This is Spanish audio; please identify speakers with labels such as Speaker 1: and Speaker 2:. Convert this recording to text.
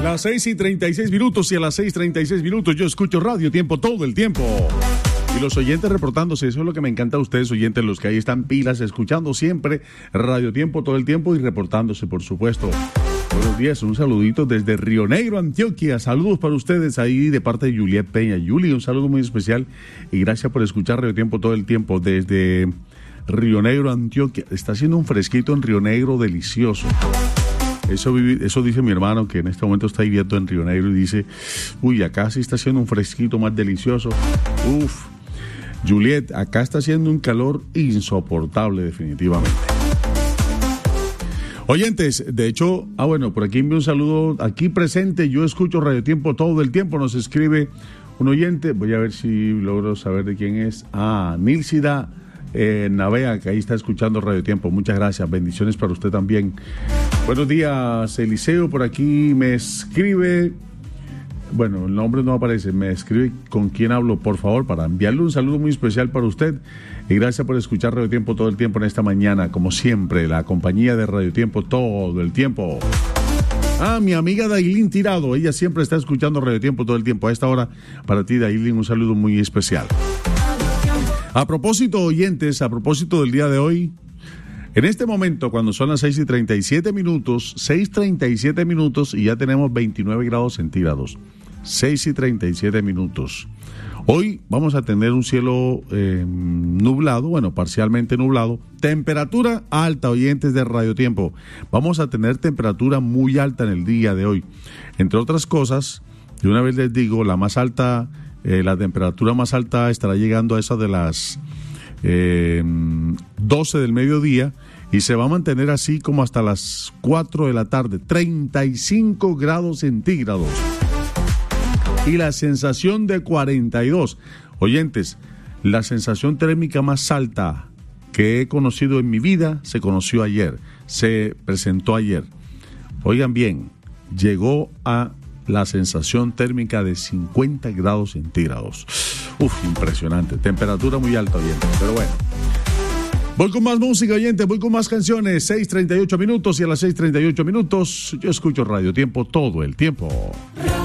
Speaker 1: Las 6:36 y a las 6:36 yo escucho Radio Tiempo todo el tiempo. Y los oyentes reportándose, eso es lo que me encanta a ustedes, oyentes, los que ahí están pilas, escuchando siempre Radio Tiempo todo el tiempo y reportándose, por supuesto. Buenos días, un saludito desde Río Negro, Antioquia. Saludos para ustedes ahí de parte de Juliet Peña. Juli, un saludo muy especial y gracias por escuchar Radio Tiempo todo el tiempo desde Río Negro, Antioquia. Está haciendo un fresquito en Río Negro delicioso. Eso dice mi hermano, que en este momento está viviendo en Río Negro, y dice, uy, acá sí está haciendo un fresquito más delicioso. Uf, Juliet, acá está haciendo un calor insoportable definitivamente. Oyentes, de hecho, por aquí envío un saludo, aquí presente, yo escucho Radio Tiempo todo el tiempo, nos escribe un oyente, voy a ver si logro saber de quién es. Nilsida Navea, que ahí está escuchando Radio Tiempo. Muchas gracias, bendiciones para usted también. Buenos días, Eliseo, por aquí me escribe, el nombre no aparece, me escribe con quién hablo, por favor, para enviarle un saludo muy especial para usted. Y gracias por escuchar Radio Tiempo todo el tiempo en esta mañana, como siempre, la compañía de Radio Tiempo todo el tiempo. Mi amiga Dailín Tirado, ella siempre está escuchando Radio Tiempo todo el tiempo. A esta hora, para ti, Dailín, un saludo muy especial. A propósito, oyentes, a propósito del día de hoy, en este momento, cuando son las 6:37 y ya tenemos 29 grados centígrados, 6:37. Hoy vamos a tener un cielo nublado, parcialmente nublado, temperatura alta, oyentes de Radio Tiempo. Vamos a tener temperatura muy alta en el día de hoy. Entre otras cosas, de una vez les digo, la temperatura más alta estará llegando a esa de las 12 del mediodía y se va a mantener así como hasta las 4 de la tarde, 35 grados centígrados y la sensación de 42. Oyentes, la sensación térmica más alta que he conocido en mi vida se conoció ayer, se presentó ayer. Oigan bien, llegó a la sensación térmica de 50 grados centígrados. Impresionante. Temperatura muy alta, oyente. Pero bueno. Voy con más música, oyente. Voy con más canciones. 6:38 y a las 6:38 yo escucho Radio Tiempo todo el tiempo.